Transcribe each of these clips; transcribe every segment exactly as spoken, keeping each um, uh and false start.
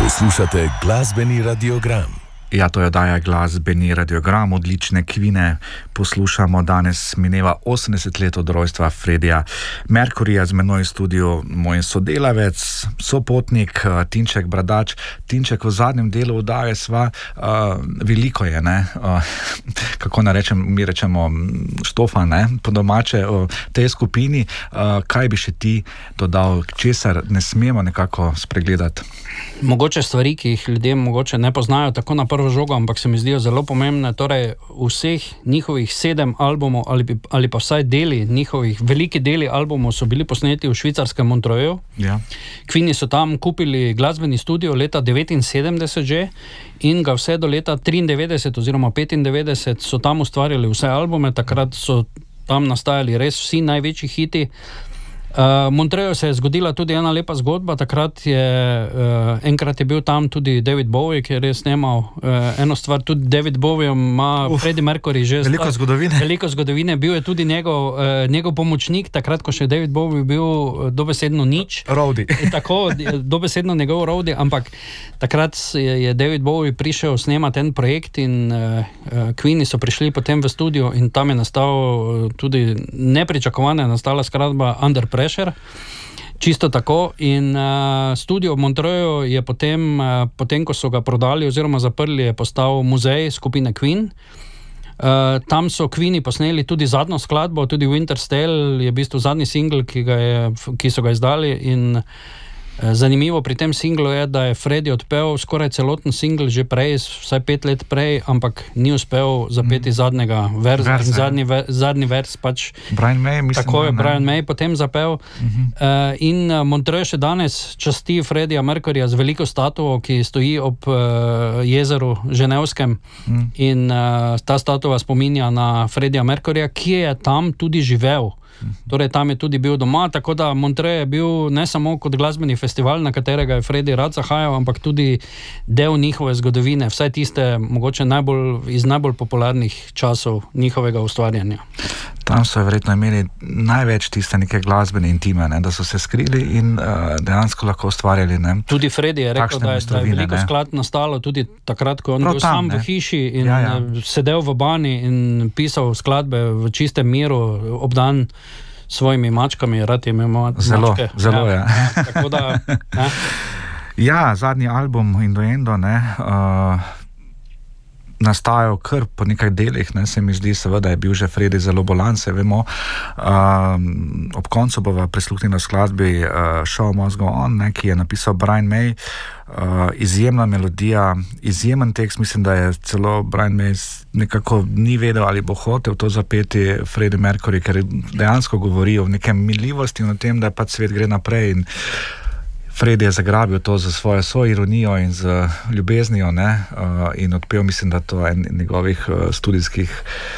Poslušate glasbeni radiogram. Ja, to je oddaja glasbeni radiogram, odlične Queene poslušamo. Danes mineva osemdeset let od rojstva Freddija Mercuryja. Z menoj v studiu moj sodelavec, sopotnik Tinček Bradač. Tinček, v zadnjem delu oddaje sva, uh, veliko je, ne, uh, kako narečem, mi rečemo štofa, ne, po domače v tej skupini. Uh, kaj bi še ti dodal, česar ne smemo nekako spregledati? Mogoče stvari, ki jih ljudje mogoče ne poznajo tako na prvo žogo, ampak se mi zdijo zelo pomembne. Torej, vseh njihovih sedem albumov ali, ali pa vsaj deli njihovih, veliki deli albumov so bili posneti v švicarskem Montreuxu. Ja. Queeni so tam kupili glasbeni studio leta devetinsedemdeset že in ga vse do leta triindevetdeset oziroma petindevetdeset so tam ustvarjali vse albume. Takrat so tam nastajali res vsi največji hiti. Uh, Montreuxu se je zgodila tudi ena lepa zgodba. Takrat je, uh, enkrat je bil tam tudi David Bowie, ki je res snemal uh, eno stvar. Tudi David Bowie ima Uf, Freddie Mercury že veliko zgodovine. Veliko zgodovine. Bil je tudi njegov, uh, njegov pomočnik, takrat, ko še David Bowie bil dobesedno nič. Rowdy. Tako, dobesedno njegov Rowdy, ampak takrat je, je David Bowie prišel snemati en projekt in uh, uh, Queeni so prišli potem v studio in tam je nastal uh, tudi nepričakovane nastala skladba Under Pressure. Čisto tako. In uh, studio v Montreuxu je potem, uh, potem, ko so ga prodali oziroma zaprli, je postal muzej skupine Queen. Uh, tam so Queeni posneli tudi zadnjo skladbo, tudi Winter's Tale je v bistvu zadnji singl, ki, ga je, ki so ga izdali. In zanimivo pri tem singlu je, da je Freddie odpel skoraj celoten singl že prej, vsaj pet let prej, ampak ni uspel zapeti mm. zadnjega verza. Verz, zadnji, ver, zadnji vers pač Brian May, mislim, tako je ne, Brian May potem zapel. Mm-hmm. Uh, in Montreux še danes časti Freddija Mercuryja z veliko statuo, ki stoji ob uh, jezeru Ženevskem. Mm. In uh, ta statua spominja na Freddija Mercuryja, ki je tam tudi živel. Torej, tam je tudi bil doma, tako da Montreux je bil ne samo kot glasbeni festival, na katerega je Freddie rad zahajal, ampak tudi del njihove zgodovine, vsaj tiste mogoče najbolj, iz najbolj popularnih časov njihovega ustvarjanja. Tam so verjetno imeli največ tiste neke glasbene intime, ne, da so se skrili in uh, dejansko lahko ustvarjali. Ne, tudi Freddie je rekel, da je, da je veliko skladb nastalo tudi takrat, ko on Prav bil tam, sam ne. v hiši in ja, ja. sedel v bani in pisal skladbe v čistem miru ob dan svojimi mačkami, rad je imel mačke. Zelo, zelo ja, je. Ja, tako da, ne. Ja, zadnji album Innuendo, ne, uh, nastajal kar po nekaj delih, ne, se mi zdi, seveda je bil že Freddie zelo bolan, se vemo. Um, ob koncu bova prisluhnila skladbi uh, Show Must Go On, ne, ki je napisal Brian May. Uh, izjemna melodija, izjemen tekst, mislim, da je celo Brian May nekako ni vedel, ali bo hotel to zapeti Freddie Mercury, ker dejansko govori o nekem miljivosti in o tem, da pač svet gre naprej in Freddie je zagrabil to za svojo soironijo in z ljubeznijo, ne, uh, in odpel, mislim, da to je en njegovih uh, studijskih,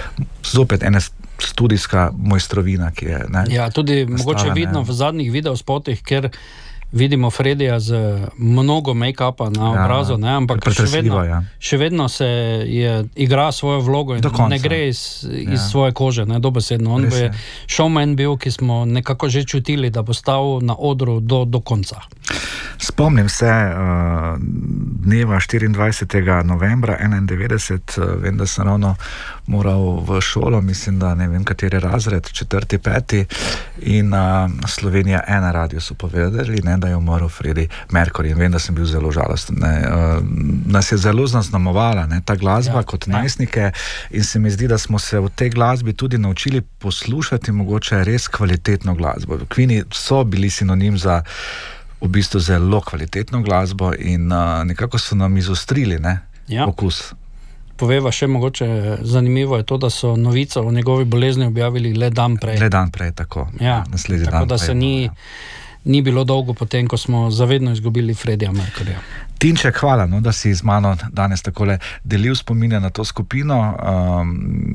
zopet ena studijska mojstrovina, ki je, ne. Ja, tudi nastala, mogoče vidno v zadnjih videospotih, ker vidimo Freddija z mnogo make-upa na obrazu, ja, ne, ampak še vedno, ja. še vedno se je igra svojo vlogo in ne gre iz, iz ja. svoje kože, ne, dobesedno. On je showman bil, ki smo nekako že čutili, da bo stal na odru do, do konca. Spomnim se uh, dneva štiriindvajsetega novembra enaindevetdeset, uh, vem, da sem ravno moral v šolo, mislim, da ne vem, kateri razred, četrti, peti, in uh, Slovenija ena radio so povedali, ne, da je umrl Freddie Mercury, in vem, da sem bil zelo žalosten. Ne. Uh, nas je zelo zaznamovala, ne, ta glasba ja, kot ja. najstnike, in se mi zdi, da smo se v tej glasbi tudi naučili poslušati mogoče res kvalitetno glasbo. Queeni so bili sinonim za v bistvu zelo kvalitetno glasbo in uh, nekako so nam izostrili, ne, ja. okus. Poveva še mogoče, zanimivo je to, da so novico o njegovi bolezni objavili le dan prej. Le dan prej, tako. Ja, naslednji tako dan da prej, se ni, ja. ni bilo dolgo potem, ko smo zavedno izgubili Freddija Mercuryja. Tinček, hvala, no, da si z mano danes takole delil spomine na to skupino. Um,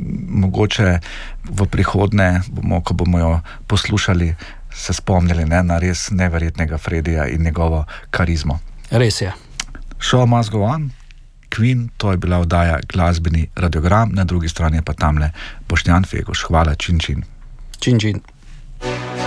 mogoče v prihodnje, bomo, ko bomo jo poslušali, se spomnili, ne, na res neverjetnega Freddija in njegovo karizmo. Res je. Show Must Go On, Queen, to je bila oddaja glasbeni radiogram, na drugi strani pa tamle Boštjan Feguš. Hvala, čin čin. Čin čin.